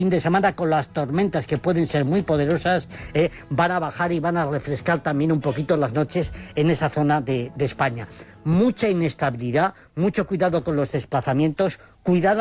fin de semana con las tormentas que pueden ser muy poderosas, van a bajar y van a refrescar también un poquito las noches en esa zona de España. Mucha inestabilidad, mucho cuidado con los desplazamientos, cuidado